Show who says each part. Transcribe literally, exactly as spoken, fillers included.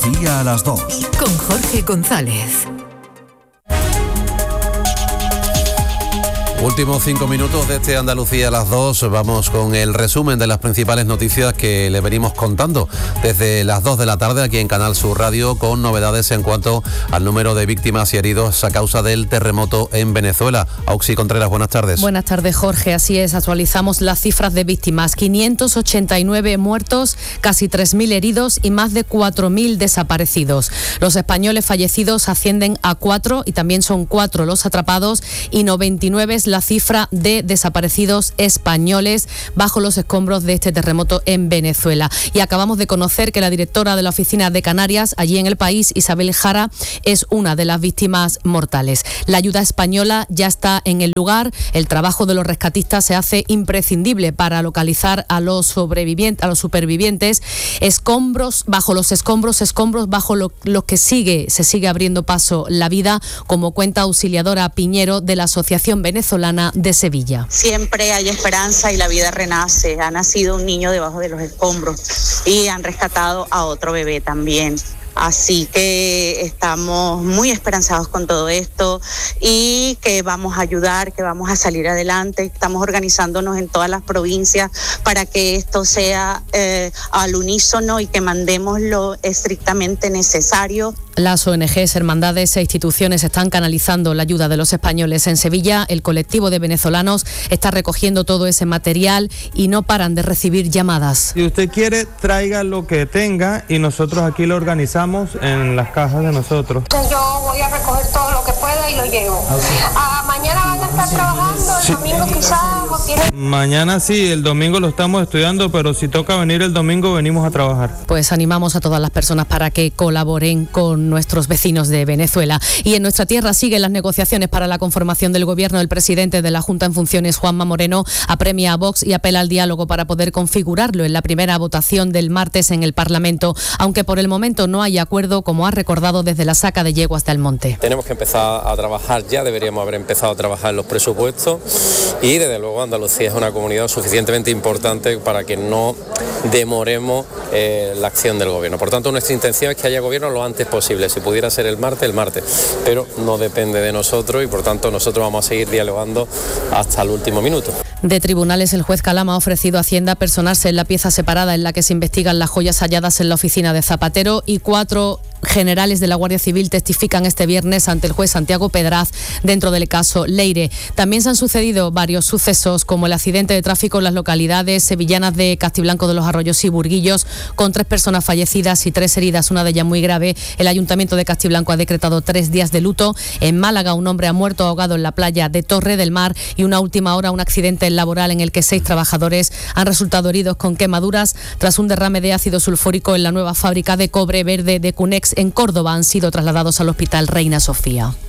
Speaker 1: Andalucía a las dos.
Speaker 2: Con Jorge González.
Speaker 3: Últimos cinco minutos de este Andalucía a las dos. Vamos con el resumen de las principales noticias que le venimos contando desde las dos de la tarde aquí en Canal Sur Radio, con novedades en cuanto al número de víctimas y heridos a causa del terremoto en Venezuela. Auxi Contreras, buenas tardes.
Speaker 4: Buenas tardes, Jorge. Así es, actualizamos las cifras de víctimas. quinientos ochenta y nueve muertos, casi tres mil heridos y más de cuatro mil desaparecidos. Los españoles fallecidos ascienden a cuatro y también son cuatro los atrapados y noventa y nueve es la cifra de desaparecidos españoles bajo los escombros de este terremoto en Venezuela. Y acabamos de conocer que la directora de la Oficina de Canarias, allí en el país, Isabel Jara, es una de las víctimas mortales. La ayuda española ya está en el lugar. El trabajo de los rescatistas se hace imprescindible para localizar a los sobrevivientes, a los supervivientes. Escombros, bajo los escombros, escombros bajo lo, lo que sigue, se sigue abriendo paso la vida, como cuenta Auxiliadora Piñero de la Asociación Venezolana de Sevilla.
Speaker 5: Siempre hay esperanza y la vida renace. Ha nacido un niño debajo de los escombros y han rescatado a otro bebé también. Así que estamos muy esperanzados con todo esto y que vamos a ayudar, que vamos a salir adelante. Estamos organizándonos en todas las provincias para que esto sea eh, al unísono y que mandemos lo estrictamente necesario.
Speaker 4: Las O N Ges, hermandades e instituciones están canalizando la ayuda de los españoles en Sevilla. El colectivo de venezolanos está recogiendo todo ese material y no paran de recibir llamadas.
Speaker 6: Si usted quiere, traiga lo que tenga y nosotros aquí lo organizamos en las cajas de nosotros.
Speaker 7: Yo voy a recoger todo lo que pueda y lo llevo. Ah, mañana van a estar trabajando, el sí. domingo quizás. ¿Tiene?
Speaker 6: Mañana sí, el domingo lo estamos estudiando, pero si toca venir el domingo, venimos a trabajar.
Speaker 4: Pues animamos a todas las personas para que colaboren con nuestros vecinos de Venezuela. Y en nuestra tierra siguen las negociaciones para la conformación del gobierno. El presidente de la Junta en funciones, Juanma Moreno, apremia a Vox y apela al diálogo para poder configurarlo en la primera votación del martes en el Parlamento, aunque por el momento no hay acuerdo, como ha recordado desde la saca de yeguas del Monte.
Speaker 8: Tenemos que empezar a trabajar ya, deberíamos haber empezado a trabajar en los presupuestos y desde luego Andalucía es una comunidad suficientemente importante para que no demoremos eh, la acción del gobierno. Por tanto, nuestra intención es que haya gobierno lo antes posible. Si pudiera ser el martes, el martes, pero no depende de nosotros y por tanto nosotros vamos a seguir dialogando hasta el último minuto.
Speaker 4: De tribunales, el juez Calama ha ofrecido a Hacienda personarse en la pieza separada en la que se investigan las joyas halladas en la oficina de Zapatero, y cuatro generales de la Guardia Civil testifican este viernes ante el juez Santiago Pedraz dentro del caso Leire. También se han sucedido varios sucesos, como el accidente de tráfico en las localidades sevillanas de Castiblanco de los Arroyos y Burguillos, con tres personas fallecidas y tres heridas, una de ellas muy grave. El Ayuntamiento de Castiblanco ha decretado tres días de luto. En Málaga, un hombre ha muerto ahogado en la playa de Torre del Mar, y una última hora, un accidente laboral en el que seis trabajadores han resultado heridos con quemaduras tras un derrame de ácido sulfúrico en la nueva fábrica de cobre verde de Cunex en Córdoba. Han sido trasladados al Hospital Reina Sofía.